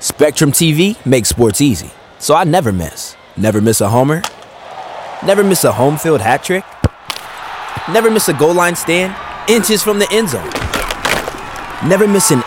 Spectrum TV makes sports easy, so I never miss. Never miss a homer. Never miss a home field hat trick. Never miss a goal line stand. Inches from the end zone. Never miss an